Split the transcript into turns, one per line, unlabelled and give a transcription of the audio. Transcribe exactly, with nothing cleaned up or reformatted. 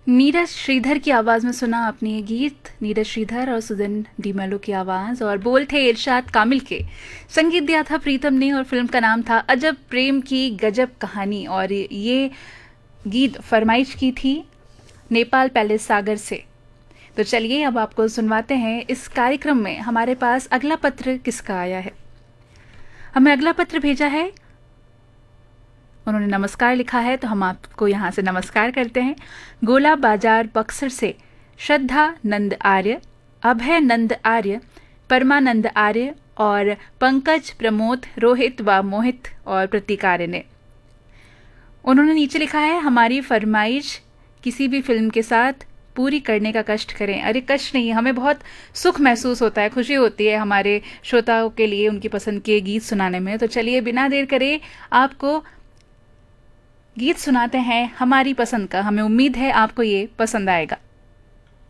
नीरज श्रीधर की आवाज़ में सुना आपने ये गीत। नीरज श्रीधर और सुजन डीमेलो की आवाज़ और बोल थे इरशाद कामिल के। संगीत दिया था प्रीतम ने और फिल्म का नाम था अजब प्रेम की गजब कहानी। और ये गीत फरमाइश की थी नेपाल पैलेस सागर से। तो चलिए अब आपको सुनवाते हैं इस कार्यक्रम में हमारे पास अगला पत्र किसका आया है। हमें अगला पत्र भेजा है, उन्होंने नमस्कार लिखा है, तो हम आपको यहाँ से नमस्कार करते हैं। गोला बाजार बक्सर से श्रद्धा नंद आर्य, अभय नंद आर्य, परमानंद आर्य और पंकज, प्रमोद, रोहित व मोहित और प्रतीक आर्य ने। उन्होंने नीचे लिखा है हमारी फरमाइश किसी भी फिल्म के साथ पूरी करने का कष्ट करें। अरे कष्ट नहीं, हमें बहुत सुख महसूस होता है, खुशी होती है हमारे श्रोताओं के लिए उनकी पसंद के गीत सुनाने में। तो चलिए बिना देर करे आपको गीत सुनाते हैं हमारी पसंद का। हमें उम्मीद है आपको ये पसंद आएगा।